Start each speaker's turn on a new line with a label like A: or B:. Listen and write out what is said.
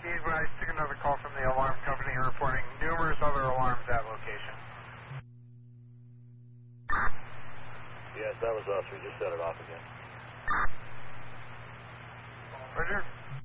A: Be advised, took another call from the alarm company reporting numerous other alarms at location.
B: Yes, that was us. We just set it off again.
A: Roger.